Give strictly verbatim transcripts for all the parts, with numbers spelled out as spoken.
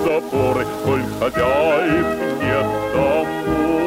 запоры, коль хозяев нет домой.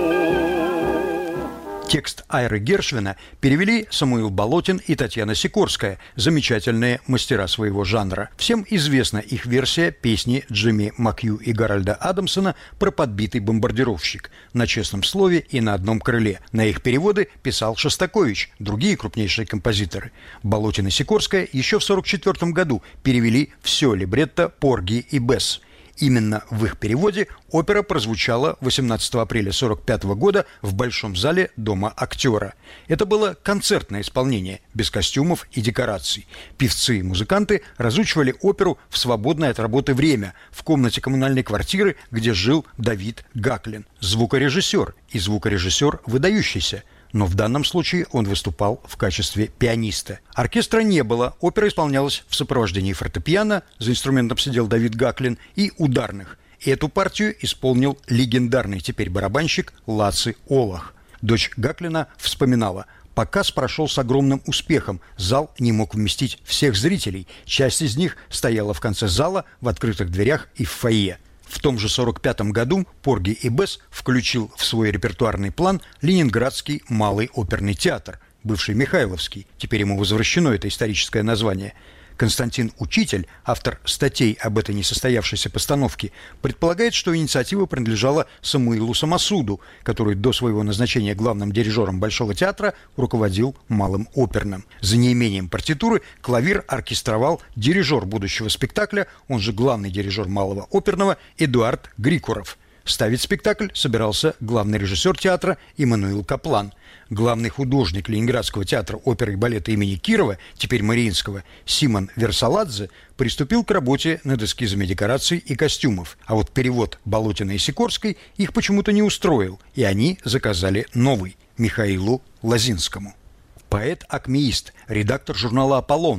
Текст Айры Гершвина перевели Самуил Болотин и Татьяна Сикорская, замечательные мастера своего жанра. Всем известна их версия песни Джимми Макью и Гарольда Адамсона про подбитый бомбардировщик на честном слове и на одном крыле. На их переводы писал Шостакович, другие крупнейшие композиторы. Болотин и Сикорская еще в сорок четвёртом году перевели все либретто Порги и Бесс. Именно в их переводе опера прозвучала восемнадцатого апреля сорок пятого года в Большом зале Дома актера. Это было концертное исполнение, без костюмов и декораций. Певцы и музыканты разучивали оперу в свободное от работы время в комнате коммунальной квартиры, где жил Давид Гаклин. Звукорежиссер и звукорежиссер выдающийся. Но в данном случае он выступал в качестве пианиста. Оркестра не было, опера исполнялась в сопровождении фортепиано, за инструментом сидел Давид Гаклин, и ударных. И эту партию исполнил легендарный теперь барабанщик Лаци Олах. Дочь Гаклина вспоминала: «Показ прошел с огромным успехом, зал не мог вместить всех зрителей, часть из них стояла в конце зала, в открытых дверях и в фойе». В том же сорок пятом году Порги и Бесс включил в свой репертуарный план Ленинградский малый оперный театр, бывший Михайловский, теперь ему возвращено это историческое название. Константин Учитель, автор статей об этой несостоявшейся постановке, предполагает, что инициатива принадлежала Самуилу Самосуду, который до своего назначения главным дирижером Большого театра руководил малым оперным. За неимением партитуры клавир оркестровал дирижер будущего спектакля, он же главный дирижер малого оперного, Эдуард Грикуров. Ставить спектакль собирался главный режиссер театра Иммануил Каплан. Главный художник Ленинградского театра оперы и балета имени Кирова, теперь Мариинского, Симон Версаладзе, приступил к работе над эскизами декораций и костюмов. А вот перевод Болотина и Сикорской их почему-то не устроил, и они заказали новый – Михаилу Лозинскому. Поэт-акмеист, редактор журнала «Аполлон»,